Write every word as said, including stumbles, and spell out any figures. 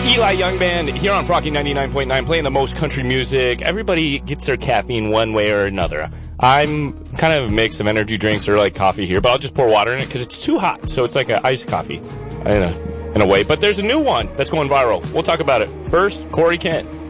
Eli Young Band here on Froggy ninety-nine point nine, playing the most country music. Everybody gets their caffeine one way or another. I'm kind of a mix of energy drinks or like coffee here, but I'll just pour water in it because it's too hot. So it's like an iced coffee in a, in a way. But there's a new one that's going viral. We'll talk about it. First, Corey Kent.